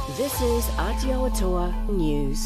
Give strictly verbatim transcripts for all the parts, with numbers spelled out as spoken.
This is Aotearoa News.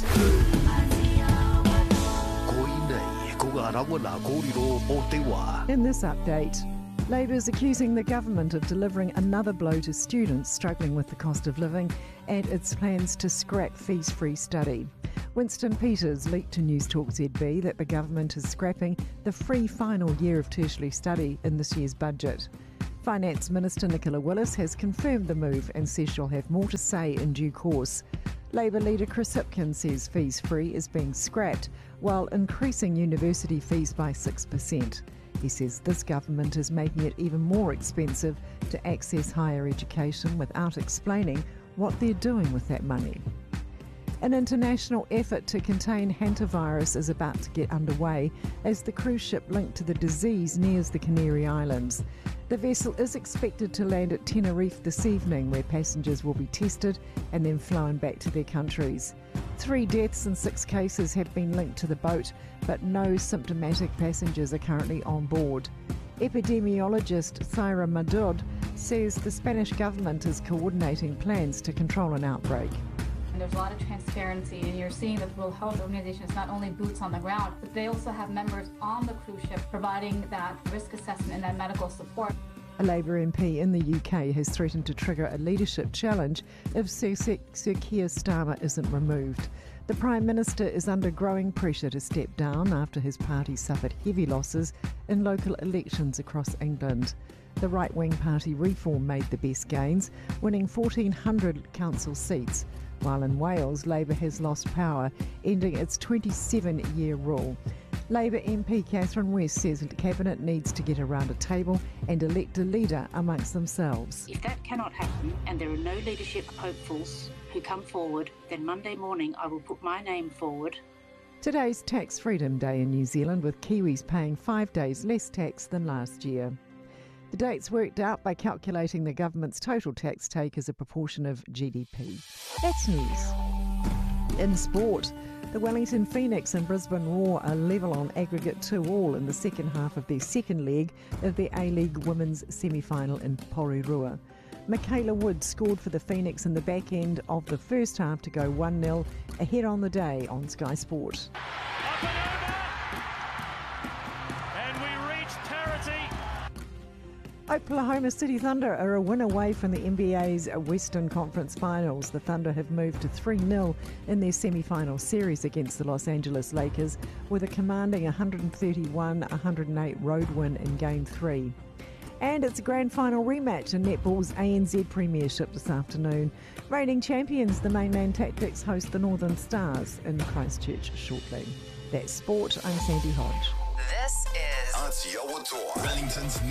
In this update, Labour is accusing the government of delivering another blow to students struggling with the cost of living and its plans to scrap fees-free study. Winston Peters leaked to News Talk Z B that the government is scrapping the free final year of tertiary study in this year's budget. Finance Minister Nicola Willis has confirmed the move and says she'll have more to say in due course. Labour leader Chris Hipkins says fees-free is being scrapped while increasing university fees by six percent. He says this government is making it even more expensive to access higher education without explaining what they're doing with that money. An international effort to contain hantavirus is about to get underway as the cruise ship linked to the disease nears the Canary Islands. The vessel is expected to land at Tenerife this evening, where passengers will be tested and then flown back to their countries. Three deaths and six cases have been linked to the boat, but no symptomatic passengers are currently on board. Epidemiologist Thyra Madod says the Spanish government is coordinating plans to control an outbreak. There's a lot of transparency, and you're seeing that the World Health Organization is not only boots on the ground, but they also have members on the cruise ship providing that risk assessment and that medical support. A Labour M P in the U K has threatened to trigger a leadership challenge if Sir, Sir, Sir Keir Starmer isn't removed. The Prime Minister is under growing pressure to step down after his party suffered heavy losses in local elections across England. The right-wing party Reform made the best gains, winning fourteen hundred council seats, while in Wales, Labour has lost power, ending its twenty-seven-year rule. Labour M P Catherine West says the Cabinet needs to get around a table and elect a leader amongst themselves. If that cannot happen and there are no leadership hopefuls who come forward, then Monday morning I will put my name forward. Today's Tax Freedom Day in New Zealand, with Kiwis paying five days less tax than last year. The date's worked out by calculating the government's total tax take as a proportion of G D P. That's news. In sport, the Wellington Phoenix and Brisbane Roar are level on aggregate two all in the second half of their second leg of the A-League Women's semi-final in Porirua. Michaela Wood scored for the Phoenix in the back end of the first half to go one nil ahead on the day on Sky Sport. Up and over! And we reach parity! Oklahoma City Thunder are a win away from the N B A's Western Conference Finals. The Thunder have moved to three nil in their semi-final series against the Los Angeles Lakers, with a commanding one thirty-one one oh eight road win in Game three. And it's a grand final rematch in netball's A N Z Premiership this afternoon. Reigning champions, the Mainland Tactics, host the Northern Stars in Christchurch shortly. That's sport. I'm Sandy Hodge. This is Aotearoa Wellington's